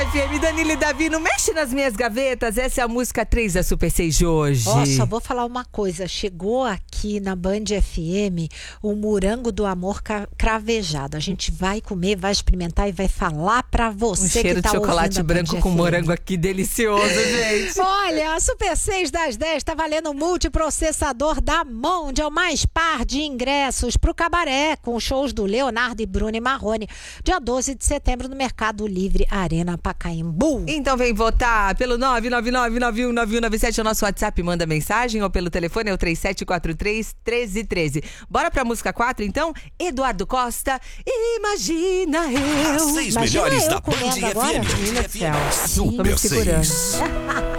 FM, Danilo e Davi, não mexe nas minhas gavetas. Essa é a música 3 da Super 6 de hoje. Ó, só vou falar uma coisa. Chegou aqui na Band FM o morango do amor cravejado. A gente vai comer, vai experimentar e vai falar pra você cheiro que tá de chocolate ouvindo a branco Band com FM. morango aqui, delicioso, gente. Olha, a Super 6 das 10 tá valendo multiprocessador da Monde. É o mais par de ingressos pro Cabaré, com shows do Leonardo e Bruno e Marrone, dia 12 de setembro no Mercado Livre Arena Pacaembu. Então vem votar pelo 999919197, é o nosso WhatsApp, manda mensagem, ou pelo telefone é o 3743-1313. Bora pra música 4, então? Eduardo Costa, Imagina Eu. As 6 Imagina melhores eu da Band comendo agora. FM. Tô me Super segurando. 6.